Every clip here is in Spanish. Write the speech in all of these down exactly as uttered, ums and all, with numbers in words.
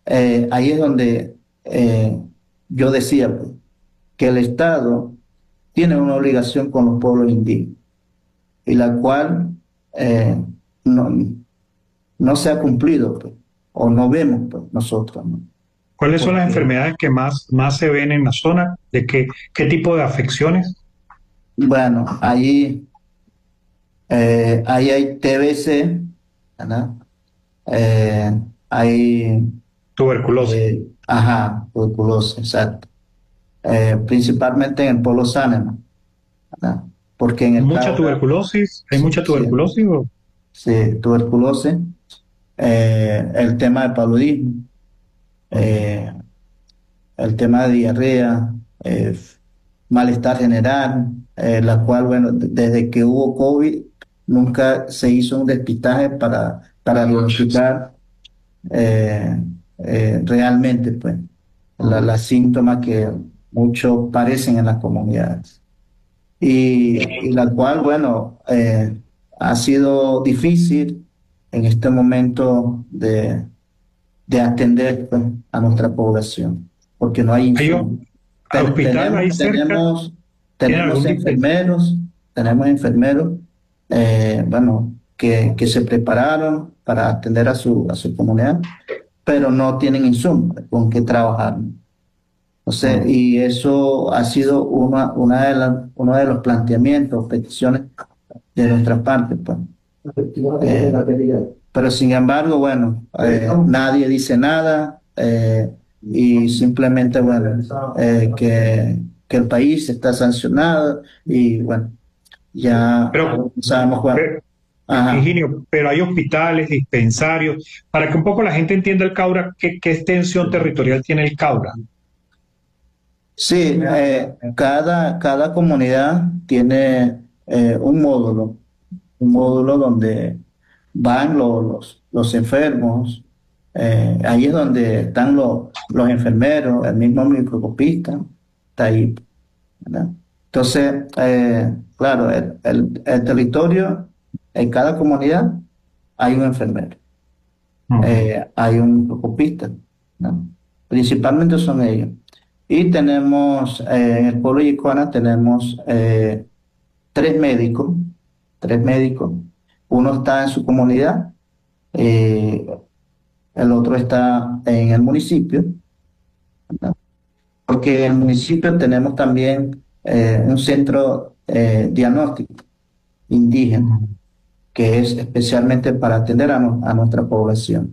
eh, ahí es donde eh, yo decía pues, que el Estado tiene una obligación con los pueblos indígenas y la cual eh, no, no se ha cumplido pues, o no vemos pues, nosotros, ¿no? ¿Cuáles son las Porque, enfermedades que más, más se ven en la zona? ¿De qué, qué tipo de afecciones? bueno, ahí, eh, ahí hay T B C, ¿verdad? Eh, hay, Tuberculosis. eh, ajá, tuberculosis, exacto. Eh, principalmente en el polo Sámano, ¿verdad? Porque en el ¿Mucha Caura, tuberculosis? ¿Hay mucha sí, tuberculosis? o- sí, tuberculosis, eh, el tema de paludismo, eh, el tema de diarrea, eh, malestar general, eh, la cual, bueno, d- desde que hubo COVID, nunca se hizo un despistaje para, para diagnosticar eh, eh, realmente, pues, la- las síntomas que muchos padecen en las comunidades. Y, y la cual, bueno, eh, ha sido difícil en este momento de, de atender pues, a nuestra población, porque no hay ¿Hay ho- insumos. Ten- hospital ahí tenemos, cerca? tenemos, ¿Tienen tenemos algún dispensario? enfermeros, tenemos enfermeros, eh, bueno, que, que se prepararon para atender a su, a su comunidad, pero no tienen insumos con que trabajar. O sea, y eso ha sido una, una de las, uno de los planteamientos, peticiones de nuestra parte, pues. Eh, pero sin embargo, bueno, eh, nadie dice nada eh, y simplemente, bueno, eh, que, que el país está sancionado y bueno, ya Pero, sabemos cuál. pero, Ajá. Higinio, pero hay hospitales, dispensarios, para que un poco la gente entienda el Caura, ¿qué, qué extensión territorial tiene el Caura? Sí, eh, cada, cada comunidad tiene eh, un módulo, un módulo donde van los, los, los enfermos, eh, ahí es donde están los, los enfermeros, el mismo microscopista, está ahí, ¿verdad? Entonces, eh, claro, el, el, el territorio, en cada comunidad hay un enfermero, Ujú. eh, hay un microscopista, ¿no? Principalmente son ellos. Y tenemos, eh, en el pueblo de Yicuana tenemos eh, tres médicos, tres médicos. Uno está en su comunidad, eh, el otro está en el municipio, ¿verdad? Porque en el municipio tenemos también eh, un centro eh, diagnóstico indígena, que es especialmente para atender a, no- a nuestra población.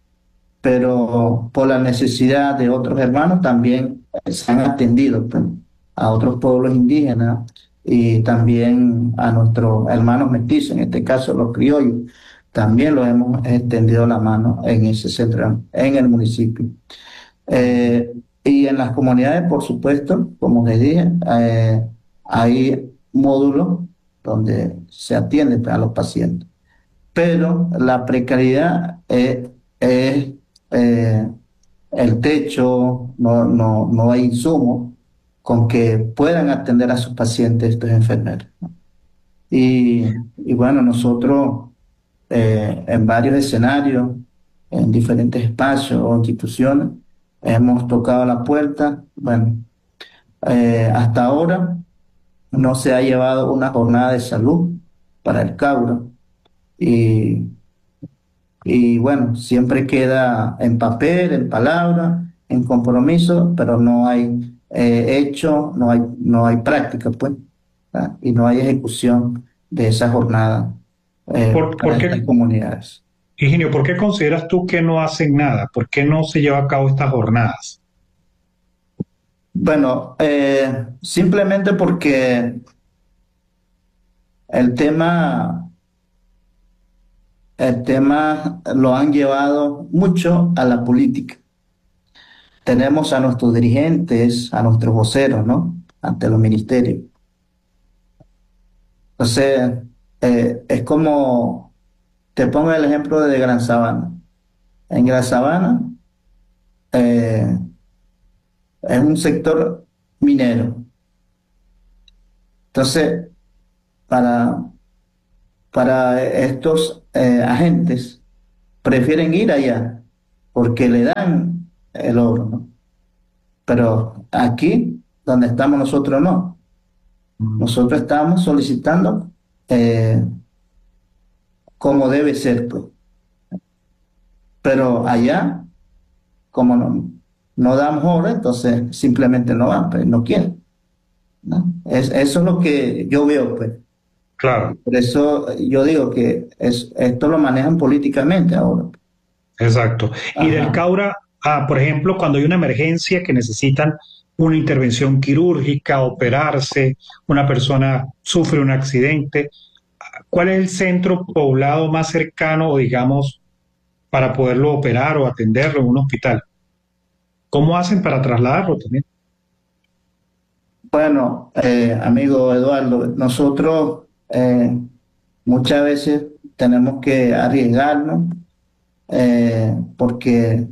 Pero por la necesidad de otros hermanos también eh, se han atendido pues, a otros pueblos indígenas y también a nuestros hermanos mestizos, en este caso los criollos. También los hemos extendido la mano en ese centro, en el municipio. Eh, y en las comunidades, por supuesto, como les dije, eh, hay módulos donde se atiende a los pacientes. Pero la precariedad es, es, eh, el techo, no, no, no hay insumos con que puedan atender a sus pacientes estos enfermeros, ¿no? Y, y bueno, nosotros eh, en varios escenarios, en diferentes espacios o instituciones, hemos tocado la puerta. Bueno, eh, hasta ahora no se ha llevado una jornada de salud para el Caura y, y bueno, siempre queda en papel, en palabra, en compromiso, pero no hay eh, hecho, no hay, no hay práctica, pues, ¿verdad? Y no hay ejecución de esa jornada eh, ¿Por, para por estas qué, comunidades. Higinio, por qué consideras tú que no hacen nada? ¿Por qué no se lleva a cabo estas jornadas? Bueno, eh, simplemente porque el tema, el tema lo han llevado mucho a la política. Tenemos a nuestros dirigentes, a nuestros voceros, ¿no? Ante los ministerios. Entonces, eh, es como, te pongo el ejemplo de Gran Sabana. En Gran Sabana eh, es un sector minero. Entonces, para, para estos eh, agentes, prefieren ir allá porque le dan el oro, ¿no? Pero aquí, donde estamos nosotros, no. Nosotros estamos solicitando eh, como debe ser, pues. Pero allá, como no, no damos oro, entonces simplemente no van, pues, no quieren, ¿no? Es, eso es lo que yo veo, pues. Claro, Por eso yo digo que es, esto lo manejan políticamente ahora. exacto. Y del Ajá. Caura, ah, por ejemplo, cuando hay una emergencia que necesitan una intervención quirúrgica, operarse, una persona sufre un accidente, ¿cuál es el centro poblado más cercano, o digamos, para poderlo operar o atenderlo en un hospital? ¿Cómo hacen para trasladarlo también? Bueno, eh, amigo Eduardo, nosotros eh, muchas veces tenemos que arriesgarnos eh, porque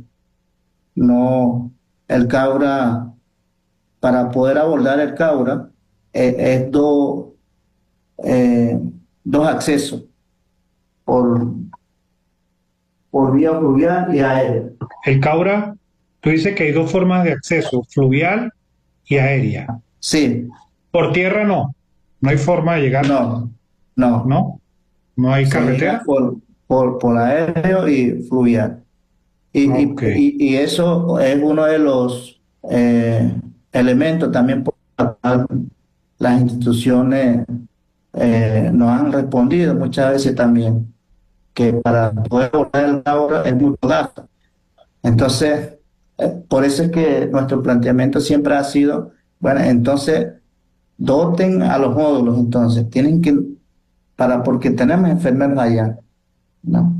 no, el Caura, para poder abordar el Caura, eh, es do- eh, dos accesos por, por vía fluvial y aérea. El Caura, tú dices que hay dos formas de acceso, fluvial y aérea. Sí, Por tierra no, no hay forma de llegar, no, no, ¿no? No hay se llega carretera. por, por, por aéreo y fluvial. Y, y, Ok. y, y eso es uno de los eh, elementos también por los cuales las instituciones eh, nos han respondido muchas veces también, que para poder abordar la obra es mucho gasto. Entonces, eh, por eso es que nuestro planteamiento siempre ha sido, bueno, entonces doten a los módulos, entonces tienen que, para, porque tenemos enfermeros allá, ¿no?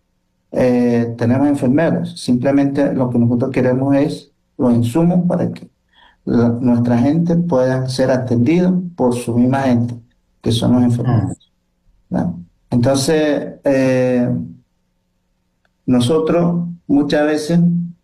Eh, tenemos enfermeros, simplemente lo que nosotros queremos es los insumos para que la- nuestra gente pueda ser atendida por su misma gente, que son los Mm. enfermeros, ¿no? Entonces, eh, nosotros muchas veces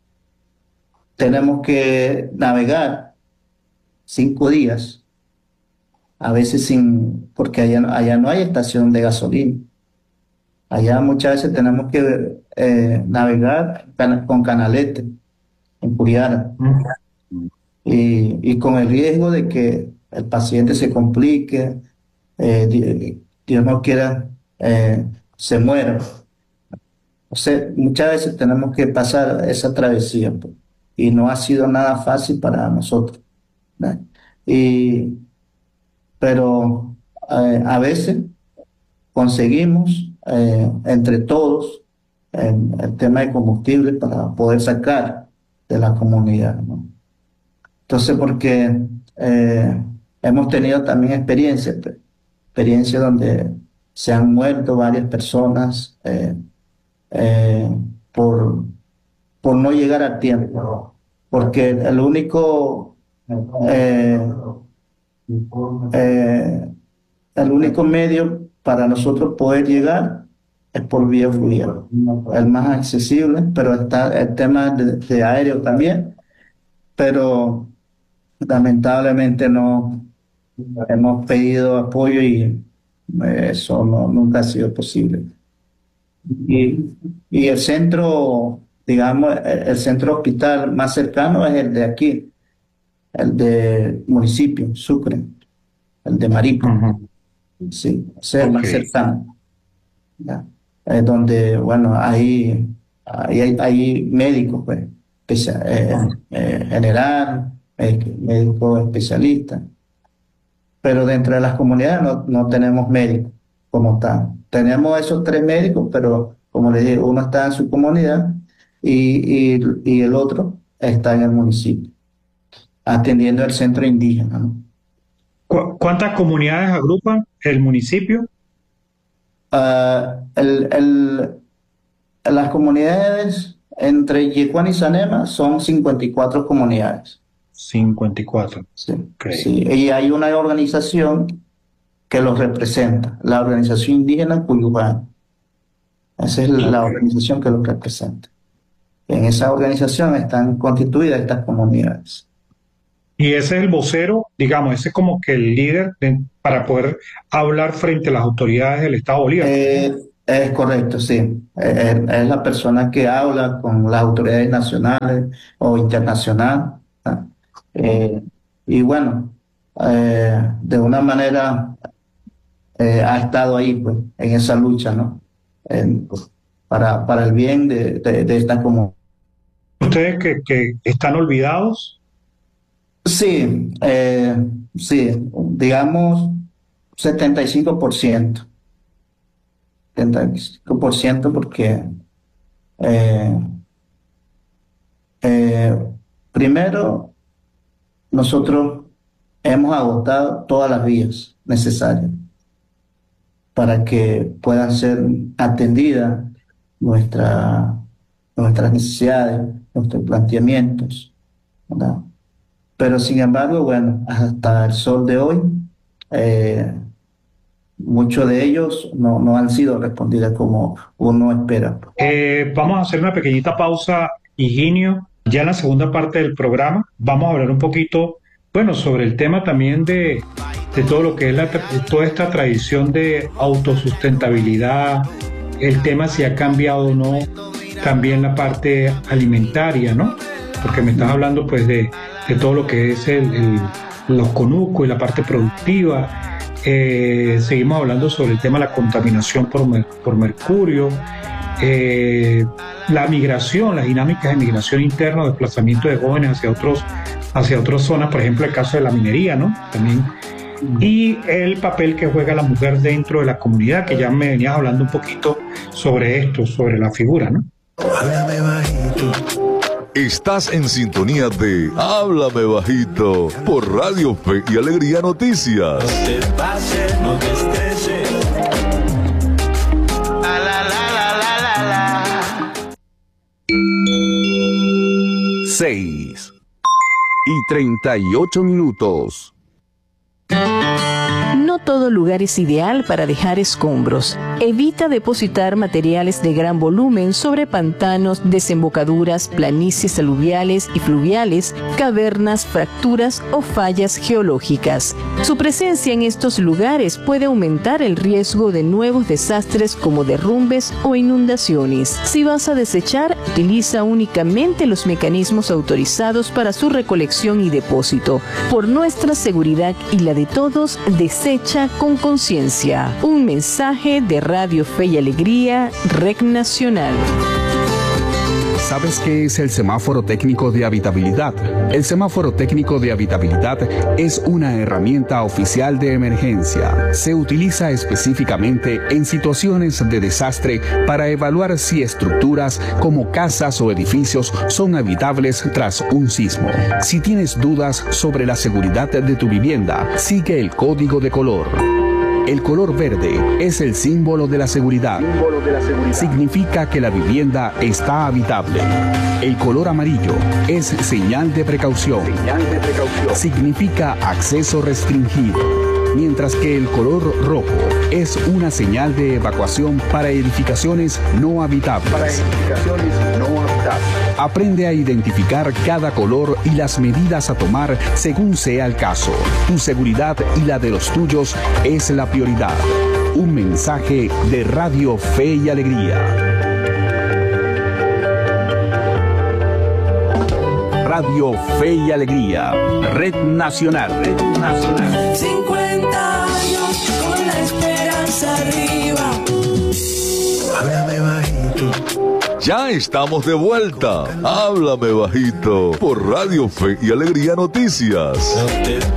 tenemos que navegar cinco días, a veces sin, porque allá, allá no hay estación de gasolina. Allá muchas veces tenemos que eh, navegar cana- con canalete en Curiara Mm. y, y con el riesgo de que el paciente se complique, eh, di- Dios no quiera, eh, se muera. O sea, muchas veces tenemos que pasar esa travesía, pues, y no ha sido nada fácil para nosotros, ¿no? Y, pero eh, a veces conseguimos eh, entre todos eh, el tema de combustible para poder sacar de la comunidad, ¿no? Entonces, porque eh, hemos tenido también experiencias, pues, experiencias donde se han muerto varias personas eh, eh, por, por no llegar a tiempo, porque el único eh, eh, el único medio para nosotros poder llegar es por vía fluvial, el más accesible, pero está el tema de, de aéreo también, pero lamentablemente no hemos pedido apoyo y eso no, nunca ha sido posible. Y, y el centro, digamos, el, el centro hospital más cercano es el de aquí, el de municipio, Sucre, el de Marico, Ujú. sí, ese es el Ok. más cercano. ¿Ya? Es donde, bueno, ahí, ahí hay, hay médicos, pues, especia- eh, Mm. eh, general, médico, médico especialista, pero dentro de las comunidades no, no tenemos médicos como tal. Tenemos esos tres médicos, pero como les dije, uno está en su comunidad y, y, y el otro está en el municipio, atendiendo el centro indígena, ¿no? ¿Cu- ¿Cuántas comunidades agrupan el municipio? Ah, el, el, las comunidades entre Yecuán y Sanema son cincuenta y cuatro comunidades. Cincuenta y cuatro. Sí, Ok. sí. Y hay una organización que los representa, la Organización Indígena Cuyubán. Esa es la Ok. organización que los representa. En esa organización están constituidas estas comunidades. Y ese es el vocero, digamos, ese es como que el líder de- para poder hablar frente a las autoridades del Estado Bolívar, por Eh, ejemplo. Es correcto, sí. Es, es la persona que habla con las autoridades nacionales o internacionales. ¿Ah? Eh, y bueno, eh, de una manera eh, ha estado ahí, pues, en esa lucha, ¿no? En- para, para el bien de, de, de esta comunidad. Ustedes que, que están olvidados, Sí, eh, sí, digamos setenta y cinco por ciento. setenta y cinco por ciento porque eh, eh, primero nosotros hemos agotado todas las vías necesarias para que puedan ser atendidas nuestra- nuestras necesidades, nuestros planteamientos, ¿verdad? Pero sin embargo, bueno, hasta el sol de hoy, eh, muchos de ellos no, no han sido respondidas como uno espera. eh, vamos a hacer una pequeñita pausa, Higinio. Ya en la segunda parte del programa vamos a hablar un poquito, bueno, sobre el tema también de, de todo lo que es la, tra- toda esta tradición de autosustentabilidad, el tema si ha cambiado o no, también la parte alimentaria, ¿no? Porque me estás hablando pues de, de todo lo que es el, el- los conucos y la parte productiva. Eh, seguimos hablando sobre el tema de la contaminación por, mer- por mercurio, eh, la migración, las dinámicas de migración interna, desplazamiento de jóvenes hacia otros, hacia otras zonas, por ejemplo el caso de la minería, ¿no? También. Y el papel que juega la mujer dentro de la comunidad, que ya me venías hablando un poquito sobre esto, sobre la figura, ¿no? Háblame bajito. Estás en sintonía de Háblame Bajito por Radio Fe y Alegría Noticias. No te pases, no te estreses. Ah, la, la, la, la, la, la. seis y treinta y ocho minutos. No todo lugar es ideal para dejar escombros. Evita depositar materiales de gran volumen sobre pantanos, desembocaduras, planicies aluviales y fluviales, cavernas, fracturas o fallas geológicas. Su presencia en estos lugares puede aumentar el riesgo de nuevos desastres como derrumbes o inundaciones. Si vas a desechar, utiliza únicamente los mecanismos autorizados para su recolección y depósito. Por nuestra seguridad y la de todos, desecha con conciencia. Un mensaje de Radio Fe y Alegría, Red Nacional. ¿Sabes qué es el semáforo técnico de habitabilidad? El semáforo técnico de habitabilidad es una herramienta oficial de emergencia. Se utiliza específicamente en situaciones de desastre para evaluar si estructuras como casas o edificios son habitables tras un sismo. Si tienes dudas sobre la seguridad de tu vivienda, sigue el código de color. El color verde es el símbolo de la seguridad. Significa que la vivienda está habitable. El color amarillo es señal de precaución. Significa acceso restringido. Mientras que el color rojo es una señal de evacuación para edificaciones no habitables. Aprende a identificar cada color y las medidas a tomar según sea el caso. Tu seguridad y la de los tuyos es la prioridad. Un mensaje de Radio Fe y Alegría. Radio Fe y Alegría, Red Nacional. Red Nacional. cincuenta años con la esperanza arriba. Háblame bajito. Ya estamos de vuelta. Háblame Bajito por Radio Fe y Alegría Noticias. No te